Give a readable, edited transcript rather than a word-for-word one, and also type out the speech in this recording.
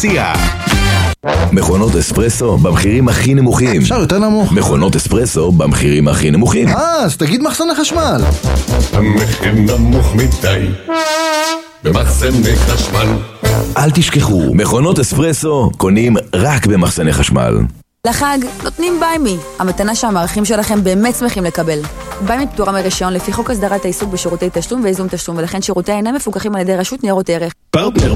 מציע מכונות אספרסו במחירים הכי נמוכים. אפשר יותר נמוך? מכונות אספרסו במחירים הכי נמוכים. אז תגיד מחסני חשמל. המחיר נמוך מדי במחסני חשמל. אל תשכחו, מכונות אספרסו קונים רק במחסני חשמל. לחג נותנים ביימי, המתנה שהמערכים שלכם באמת שמחים לקבל. ביימי פטורה מרישיון לפי חוק הסדרת העיסוק בשירותי תשלום וייזום תשלום, ולכן שירותי אינם מפוקחים על ידי רשות ניירות ערך. פרטנר